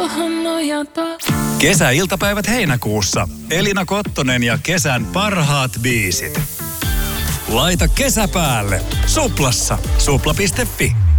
tohon nojata. Kesäiltapäivät heinäkuussa. Elina Kottonen ja kesän parhaat biisit. Laita kesä päälle. Suplassa. Supla.fi.